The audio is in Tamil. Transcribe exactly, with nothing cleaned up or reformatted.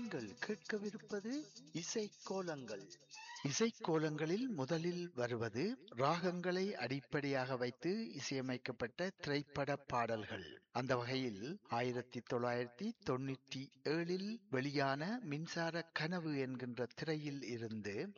நீங்கள் கேட்கவிருப்பது இசைக்கோலங்கள். இசைக்கோலங்களில் முதலில் வருவது ராகங்களை அடிப்படையாக வைத்து இசையமைக்கப்பட்ட திரைப்பட பாடல்கள். அந்த வகையில் ஆயிரத்தி தொள்ளாயிரத்தி தொன்னூற்றி ஏழில் வெளியான மின்சார கனவு என்கின்ற திரையில் இருந்து